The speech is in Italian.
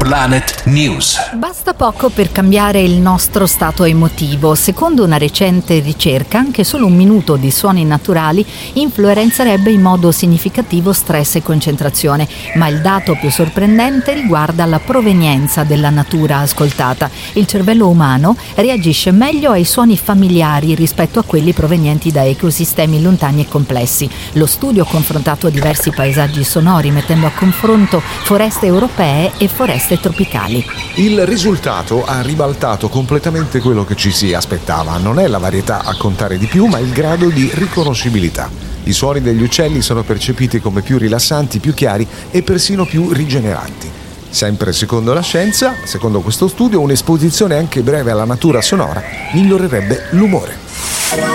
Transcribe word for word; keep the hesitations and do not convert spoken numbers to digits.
Planet News. Basta poco per cambiare il nostro stato emotivo. Secondo una recente ricerca, anche solo un minuto di suoni naturali influenzerebbe in modo significativo stress e concentrazione, ma il dato più sorprendente riguarda la provenienza della natura ascoltata. Il cervello umano reagisce meglio ai suoni familiari rispetto a quelli provenienti da ecosistemi lontani e complessi. Lo studio ha confrontato diversi paesaggi sonori, mettendo a confronto foreste europee e foreste tropicali. Il risultato ha ribaltato completamente quello che ci si aspettava. Non è la varietà a contare di più, ma il grado di riconoscibilità. I suoni degli uccelli sono percepiti come più rilassanti, più chiari e persino più rigeneranti. Sempre secondo la scienza, secondo questo studio, un'esposizione anche breve alla natura sonora migliorerebbe l'umore.